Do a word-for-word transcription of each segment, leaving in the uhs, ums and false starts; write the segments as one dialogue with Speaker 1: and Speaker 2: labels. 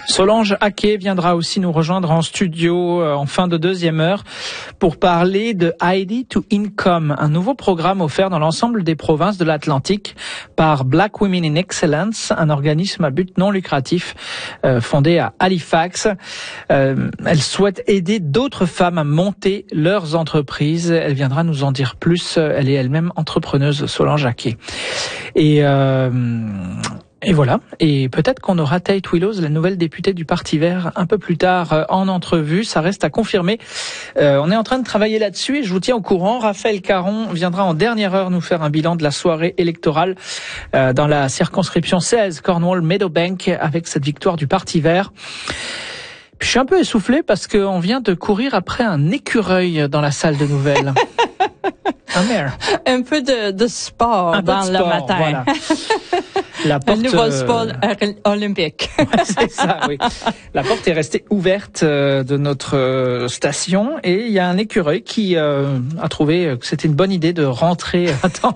Speaker 1: Solange Haquet viendra aussi nous rejoindre en studio en fin de deuxième heure pour parler de I D to Income, un nouveau programme offert dans l'ensemble des provinces de l'Atlantique par Black Women in Excellence, un organisme à but non lucratif euh, fondé à Halifax. Euh, elle souhaite aider d'autres femmes à monter leurs entreprises. Elle viendra nous en dire plus. Elle est elle-même entrepreneuse, Solange Haquet. Et... Euh, Et voilà, et peut-être qu'on aura Tate Willows, la nouvelle députée du Parti vert, un peu plus tard euh, en entrevue. Ça reste à confirmer. Euh, on est en train de travailler là-dessus et je vous tiens au courant. Raphaël Caron viendra en dernière heure nous faire un bilan de la soirée électorale euh, dans la circonscription seize, Cornwall-Meadowbank, avec cette victoire du Parti vert. Puis je suis un peu essoufflé parce qu'on vient de courir après un écureuil dans la salle de nouvelles. Un maire.
Speaker 2: Un peu de, de sport
Speaker 1: un peu
Speaker 2: dans
Speaker 1: de
Speaker 2: le
Speaker 1: sport,
Speaker 2: matin.
Speaker 1: Voilà. La porte,
Speaker 2: un nouveau sport euh... olympique.
Speaker 1: Ouais, c'est ça, oui. La porte est restée ouverte euh, de notre euh, station et il y a un écureuil qui euh, a trouvé que c'était une bonne idée de rentrer dans,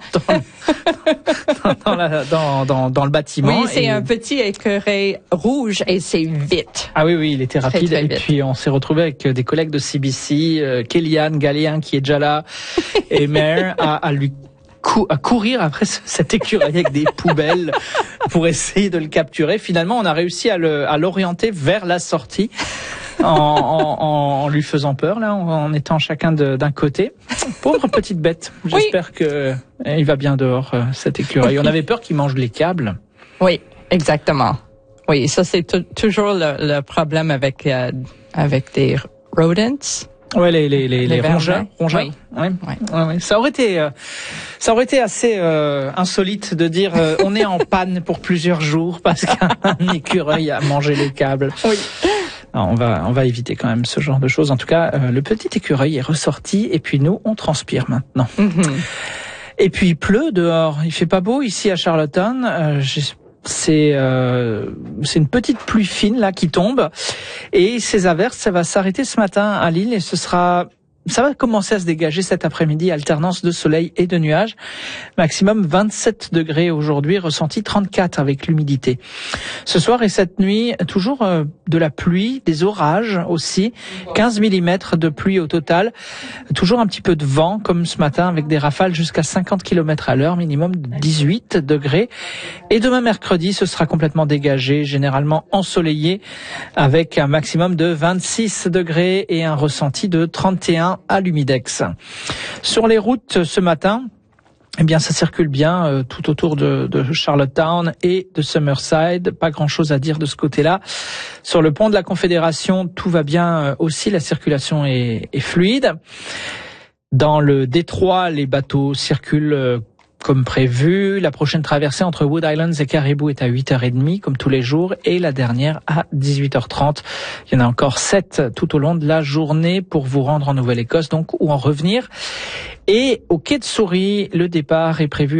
Speaker 1: dans, dans, la, dans, dans, dans le bâtiment.
Speaker 2: Oui, c'est
Speaker 1: et...
Speaker 2: un petit écureuil rouge et c'est vite.
Speaker 1: Ah oui, oui, il était rapide.
Speaker 2: Très, très
Speaker 1: et
Speaker 2: vite.
Speaker 1: Puis on s'est retrouvé avec des collègues de C B C, euh, Kellyanne Galéen qui est déjà là, et Maire à, à lui Cou- à courir après cet écureuil avec des poubelles pour essayer de le capturer. Finalement, on a réussi à, le, à l'orienter vers la sortie en, en, en lui faisant peur, là, en, en étant chacun de, d'un côté. Pauvre petite bête. J'espère oui. que eh, il va bien dehors, euh, cet écureuil. On avait peur qu'il mange les câbles.
Speaker 2: Oui, exactement. Oui, ça c'est t- toujours le, le problème avec euh, avec des rodents.
Speaker 1: Ouais, les les les, les, les rongeurs, rongeurs.
Speaker 2: Oui.
Speaker 1: Ouais. Ouais. Ouais, ouais. Ça aurait été euh, ça aurait été assez euh, insolite de dire euh, on est en panne pour plusieurs jours parce qu'un écureuil a mangé les câbles.
Speaker 2: Oui.
Speaker 1: Alors, on va on va éviter quand même ce genre de choses. En tout cas, euh, le petit écureuil est ressorti et puis nous on transpire maintenant.
Speaker 2: Mm-hmm.
Speaker 1: Et puis il pleut dehors. Il fait pas beau ici à Charlottetown. Euh, j'espère C'est euh, c'est une petite pluie fine là qui tombe et ces averses, ça va s'arrêter ce matin à Lille et ce sera ça va commencer à se dégager cet après-midi, alternance de soleil et de nuages. Maximum vingt-sept degrés aujourd'hui, ressenti trente-quatre avec l'humidité. Ce soir et cette nuit, toujours euh, de la pluie, des orages aussi, quinze millimètres de pluie au total. Toujours un petit peu de vent comme ce matin avec des rafales jusqu'à cinquante kilomètres à l'heure, minimum de dix-huit degrés. Et demain mercredi, ce sera complètement dégagé, généralement ensoleillé avec un maximum de vingt-six degrés et un ressenti de trente et un à l'humidex. Sur les routes ce matin, eh bien, ça circule bien euh, tout autour de, de Charlottetown et de Summerside. Pas grand-chose à dire de ce côté-là. Sur le pont de la Confédération, tout va bien euh, aussi. La circulation est, est fluide. Dans le détroit, les bateaux circulent euh, comme prévu. La prochaine traversée entre Wood Islands et Caribou est à huit heures trente, comme tous les jours, et la dernière à dix-huit heures trente. Il y en a encore sept tout au long de la journée pour vous rendre en Nouvelle-Écosse, donc, ou en revenir. Et au quai de Souris, le départ est prévu